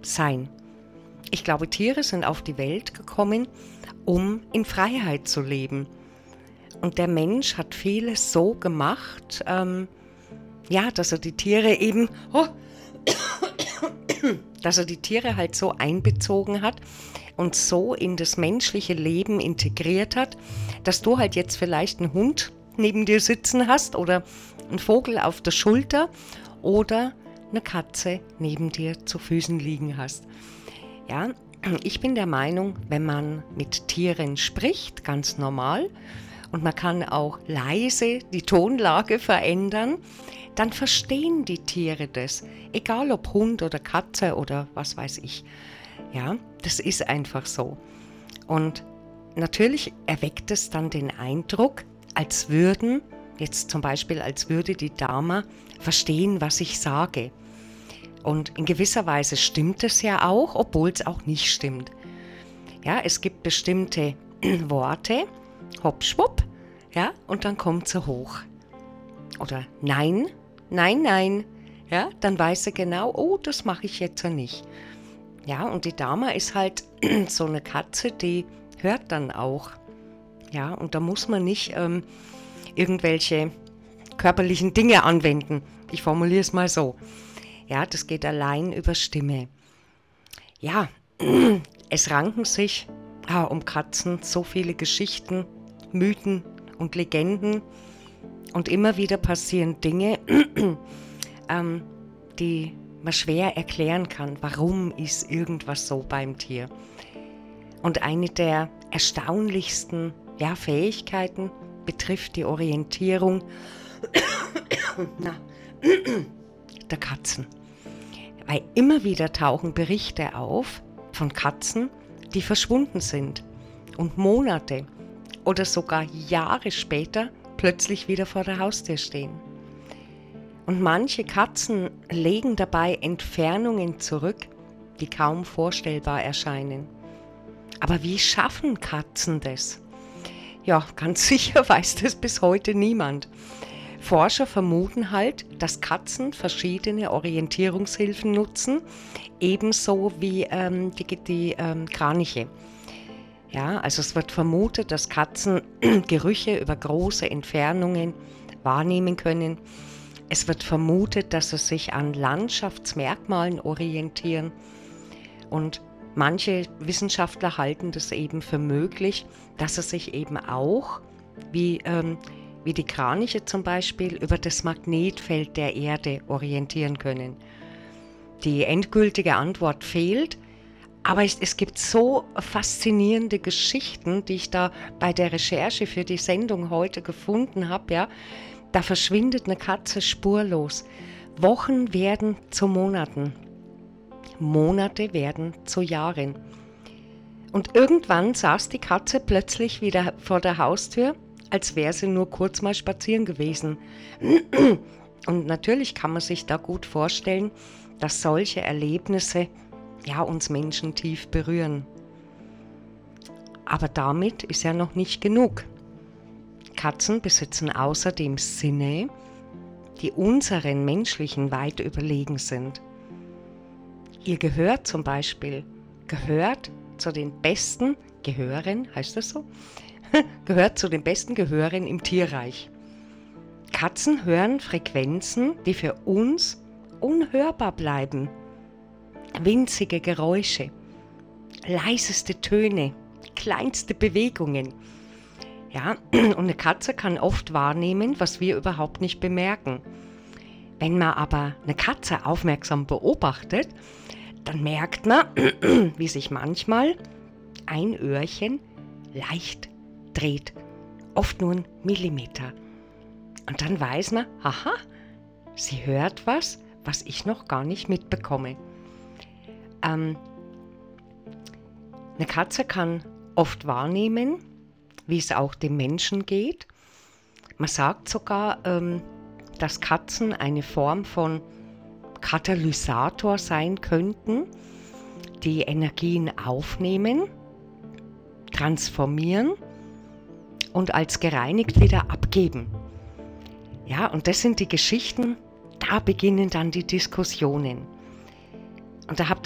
sein. Ich glaube, Tiere sind auf die Welt gekommen, um in Freiheit zu leben. Und der Mensch hat vieles so gemacht, dass er die Tiere eben, dass er die Tiere halt so einbezogen hat und so in das menschliche Leben integriert hat, dass du halt jetzt vielleicht einen Hund neben dir sitzen hast oder einen Vogel auf der Schulter oder eine Katze neben dir zu Füßen liegen hast. Ja, ich bin der Meinung, wenn man mit Tieren spricht, ganz normal, und man kann auch leise die Tonlage verändern, dann verstehen die Tiere das, egal ob Hund oder Katze oder was weiß ich. Ja, das ist einfach so. Und natürlich erweckt es dann den Eindruck, als würde die Dama verstehen, was ich sage. Und in gewisser Weise stimmt es ja auch, obwohl es auch nicht stimmt. Ja, es gibt bestimmte Worte, hopp, schwupp, ja, und dann kommt sie hoch. Oder nein, nein, nein, ja, dann weiß sie genau, oh, das mache ich jetzt nicht. Ja, und die Dama ist halt so eine Katze, die hört dann auch. Ja, und da muss man nicht irgendwelche körperlichen Dinge anwenden. Ich formuliere es mal so. Ja, das geht allein über Stimme. Ja, es ranken sich um Katzen so viele Geschichten, Mythen und Legenden und immer wieder passieren Dinge, die man schwer erklären kann. Warum ist irgendwas so beim Tier? Und eine der erstaunlichsten Fähigkeiten betrifft die Orientierung der Katzen. Weil immer wieder tauchen Berichte auf von Katzen, die verschwunden sind und Monate oder sogar Jahre später plötzlich wieder vor der Haustür stehen. Und manche Katzen legen dabei Entfernungen zurück, die kaum vorstellbar erscheinen. Aber wie schaffen Katzen das? Ja, ganz sicher weiß das bis heute niemand. Forscher vermuten halt, dass Katzen verschiedene Orientierungshilfen nutzen, ebenso wie die Kraniche. Ja, also es wird vermutet, dass Katzen Gerüche über große Entfernungen wahrnehmen können. Es wird vermutet, dass sie sich an Landschaftsmerkmalen orientieren. Und manche Wissenschaftler halten das eben für möglich, dass sie sich eben auch, wie die Kraniche zum Beispiel, über das Magnetfeld der Erde orientieren können. Die endgültige Antwort fehlt, aber es gibt so faszinierende Geschichten, die ich da bei der Recherche für die Sendung heute gefunden habe. Ja. Da verschwindet eine Katze spurlos. Wochen werden zu Monaten. Monate werden zu Jahren. Und irgendwann saß die Katze plötzlich wieder vor der Haustür, als wäre sie nur kurz mal spazieren gewesen. Und natürlich kann man sich da gut vorstellen, dass solche Erlebnisse uns Menschen tief berühren. Aber damit ist ja noch nicht genug. Katzen besitzen außerdem Sinne, die unseren menschlichen weit überlegen sind. Ihr Gehör zum Beispiel gehört zu den besten Gehören, heißt das so? Gehört zu den besten Gehören im Tierreich. Katzen hören Frequenzen, die für uns unhörbar bleiben. Winzige Geräusche, leiseste Töne, kleinste Bewegungen. Ja, und eine Katze kann oft wahrnehmen, was wir überhaupt nicht bemerken. Wenn man aber eine Katze aufmerksam beobachtet, dann merkt man, wie sich manchmal ein Öhrchen leicht dreht, oft nur 1 Millimeter. Und dann weiß man, haha, sie hört was ich noch gar nicht mitbekomme. Eine Katze kann oft wahrnehmen, wie es auch dem Menschen geht. Man sagt sogar, dass Katzen eine Form von Katalysator sein könnten, die Energien aufnehmen, transformieren und als gereinigt wieder abgeben. Ja, und das sind die Geschichten, da beginnen dann die Diskussionen. Und da habt